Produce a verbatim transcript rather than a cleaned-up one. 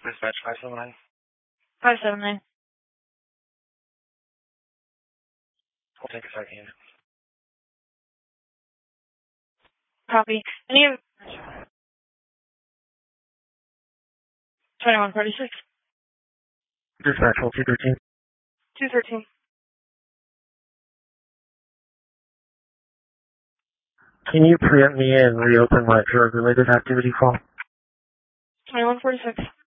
Dispatch five seven nine. five seven nine. We'll take a second. Copy. Any of twenty-one forty-six. Dispatch hold two thirteen. two thirteen. Can you preempt me and reopen my drug-related activity call? twenty-one forty-six.